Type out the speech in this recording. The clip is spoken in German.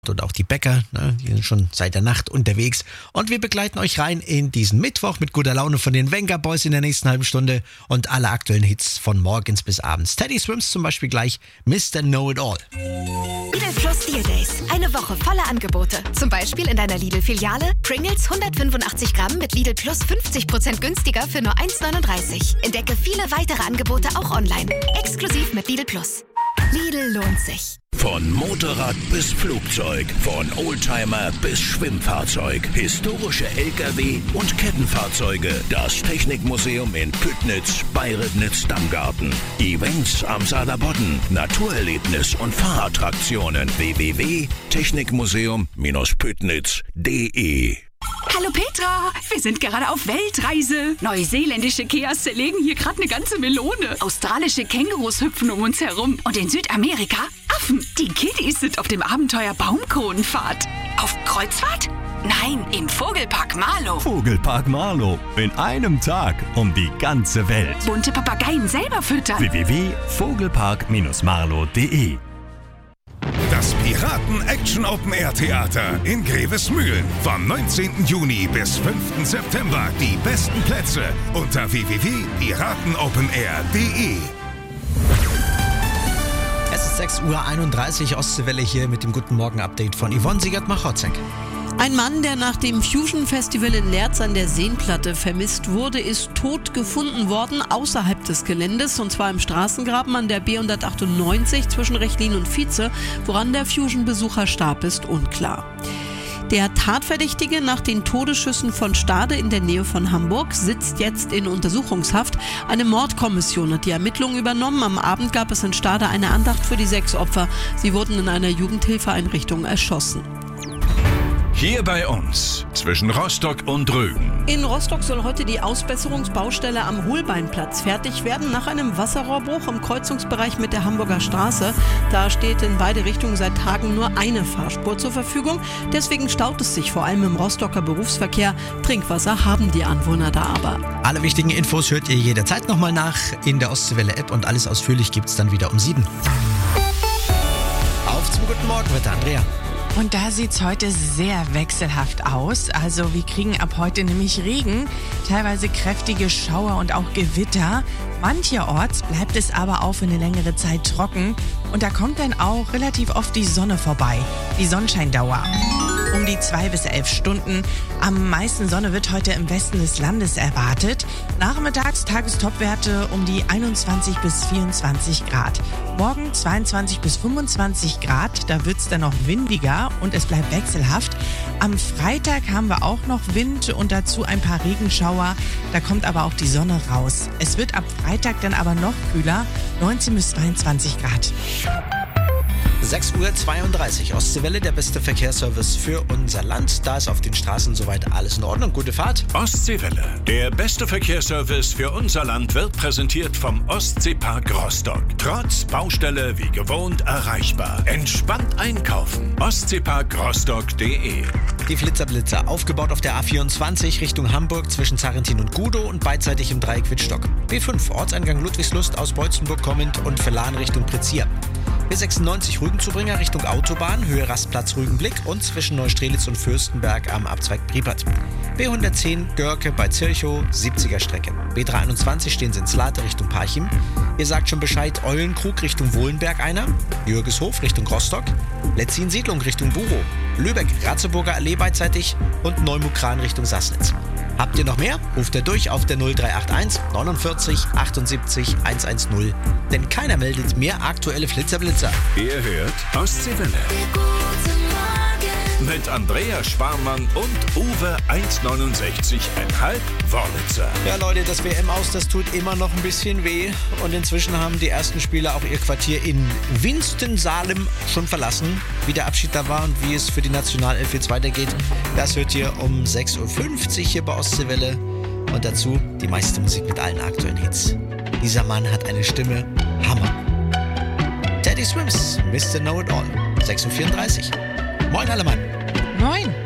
und auch die Bäcker, ne, die sind schon seit der Nacht unterwegs. Und wir begleiten euch rein in diesen Mittwoch mit guter Laune von den Venga Boys in der nächsten halben Stunde und alle aktuellen Hits von morgens bis abends. Teddy Swims zum Beispiel gleich, Mr. Know-It-All. Lidl Plus Deal Days. Eine Woche voller Angebote. Zum Beispiel in deiner Lidl-Filiale Pringles 185 Gramm mit Lidl Plus 50% günstiger für nur 1,39. Entdecke viele weitere Angebote auch online. Exklusiv mit Lidl Plus. Lidl lohnt sich. Von Motorrad bis Flugzeug, von Oldtimer bis Schwimmfahrzeug, historische LKW und Kettenfahrzeuge. Das Technikmuseum in Püttnitz bei Ribnitz-Damgarten. Events am Saarlandbodden, Naturerlebnis und Fahrattraktionen. www.technikmuseum-püttnitz.de. Hallo Petra, wir sind gerade auf Weltreise. Neuseeländische Keas zerlegen hier gerade eine ganze Melone. Australische Kängurus hüpfen um uns herum. Und in Südamerika Affen. Die Kiddies sind auf dem Abenteuer Baumkronenfahrt. Auf Kreuzfahrt? Nein, im Vogelpark Marlow. Vogelpark Marlow. In einem Tag um die ganze Welt. Bunte Papageien selber füttern. www.vogelpark-marlow.de. Das Piraten-Action-Open-Air-Theater in Grevesmühlen. Vom 19. Juni bis 5. September. Die besten Plätze unter www.piratenopenair.de. Es ist 6:31 Uhr, Ostseewelle hier mit dem Guten Morgen-Update von Yvonne Siegert-Machotzek. Ein Mann, der nach dem Fusion Festival in Lerz an der Seenplatte vermisst wurde, ist tot gefunden worden außerhalb des Geländes, und zwar im Straßengraben an der B198 zwischen Rechlin und Vietze. Woran der Fusion-Besucher starb, ist unklar. Der Tatverdächtige nach den Todesschüssen von Stade in der Nähe von Hamburg sitzt jetzt in Untersuchungshaft. Eine Mordkommission hat die Ermittlungen übernommen. Am Abend gab es in Stade eine Andacht für die 6 Opfer. Sie wurden in einer Jugendhilfeeinrichtung erschossen. Hier bei uns, zwischen Rostock und Rügen. In Rostock soll heute die Ausbesserungsbaustelle am Holbeinplatz fertig werden, nach einem Wasserrohrbruch im Kreuzungsbereich mit der Hamburger Straße. Da steht in beide Richtungen seit Tagen nur eine Fahrspur zur Verfügung. Deswegen staut es sich vor allem im Rostocker Berufsverkehr. Trinkwasser haben die Anwohner da aber. Alle wichtigen Infos hört ihr jederzeit nochmal nach in der Ostseewelle-App und alles ausführlich gibt's dann wieder um 7. Auf zum Guten Morgen mit der Andrea. Und da sieht's heute sehr wechselhaft aus. Also wir kriegen ab heute nämlich Regen, teilweise kräftige Schauer und auch Gewitter. Mancherorts bleibt es aber auch für eine längere Zeit trocken. Und da kommt dann auch relativ oft die Sonne vorbei. Die Sonnenscheindauer um die 2 bis 11 Stunden. Am meisten Sonne wird heute im Westen des Landes erwartet. Nachmittags Tagestopwerte um die 21 bis 24 Grad. Morgen 22 bis 25 Grad, da wird's dann noch windiger und es bleibt wechselhaft. Am Freitag haben wir auch noch Wind und dazu ein paar Regenschauer. Da kommt aber auch die Sonne raus. Es wird ab Freitag dann aber noch kühler, 19 bis 22 Grad. 6:32 Uhr, Ostseewelle, der beste Verkehrsservice für unser Land. Da ist auf den Straßen soweit alles in Ordnung. Gute Fahrt. Ostseewelle, der beste Verkehrsservice für unser Land, wird präsentiert vom Ostseepark Rostock. Trotz Baustelle wie gewohnt erreichbar. Entspannt einkaufen. Ostseeparkrostock.de. Die Flitzerblitzer, aufgebaut auf der A24 Richtung Hamburg zwischen Zarentin und Gudow und beidseitig im Dreieck Wittstock. B5, Ortseingang Ludwigslust aus Beutzenburg kommend und Verlan Richtung Prizier. B96 Rügenzubringer Richtung Autobahn, Höhe Rastplatz Rügenblick und zwischen Neustrelitz und Fürstenberg am Abzweig Priepert. B110 Görke bei Zirchow, 70er Strecke. B321 stehen Sie in Slate Richtung Parchim. Ihr sagt schon Bescheid, Eulenkrug Richtung Wohlenberg einer, Jürgeshof Richtung Rostock, Letzin-Siedlung Richtung Burow, Lübeck Ratzeburger Allee beidseitig und Neumukran Richtung Sassnitz. Habt ihr noch mehr? Ruft ihr durch auf der 0381 49 78 110. Denn keiner meldet mehr aktuelle Flitzerblitzer. Ihr hört Ostseewelle. Mit Andrea Sparmann und Uwe 1,69,5 Wörlitzer. Ja Leute, das WM-Aus, das tut immer noch ein bisschen weh. Und inzwischen haben die ersten Spieler auch ihr Quartier in Winston-Salem schon verlassen. Wie der Abschied da war und wie es für die Nationalelf jetzt weitergeht, das hört ihr um 6:50 Uhr hier bei Ostseewelle. Und dazu die meiste Musik mit allen aktuellen Hits. Dieser Mann hat eine Stimme, Hammer. Teddy Swims, Mr. Know-It-All, 6:34 Uhr. Moin alle Mann. Moin.